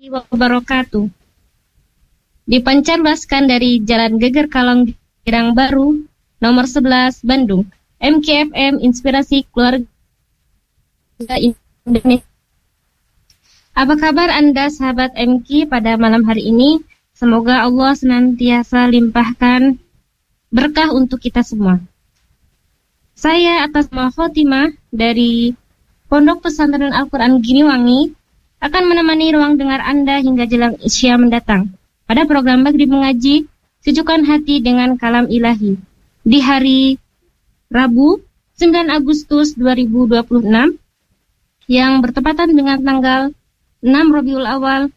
Wabarakatuh. Dipancarluaskan dari Jalan Geger Kalong Girang Baru, nomor 11, Bandung. MKFM Inspirasi Keluarga Indonesia. Apa kabar Anda sahabat MK pada malam hari ini? Semoga Allah senantiasa limpahkan berkah untuk kita semua. Saya atas nama Khotimah dari Pondok Pesantren Al-Quran Giniwangi akan menemani ruang dengar Anda hingga jelang Isya mendatang. Pada program Maghrib Mengaji, sejukkan hati dengan kalam ilahi. Di hari Rabu, 9 Agustus 2026, yang bertepatan dengan tanggal 6 Rabiul Awal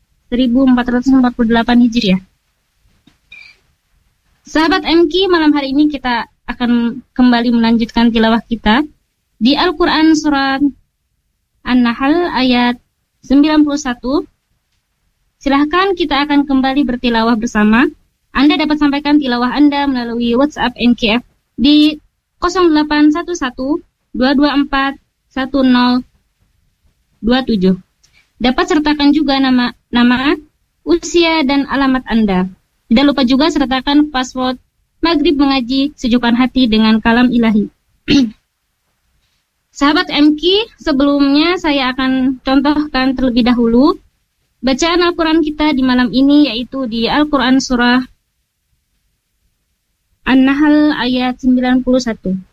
1448 Hijriah. Sahabat MK, malam hari ini kita akan kembali melanjutkan tilawah kita di Al-Quran Surat An-Nahl ayat 91. Silahkan kita akan kembali bertilawah bersama. Anda dapat sampaikan tilawah Anda melalui WhatsApp NKF di 0811 224 1027. Dapat sertakan juga nama, usia dan alamat Anda. Tidak lupa juga sertakan password Maghrib Mengaji, sejukkan hati dengan kalam ilahi. Sahabat MK, sebelumnya saya akan contohkan terlebih dahulu bacaan Al-Quran kita di malam ini, yaitu di Al-Quran Surah An-Nahl ayat 91.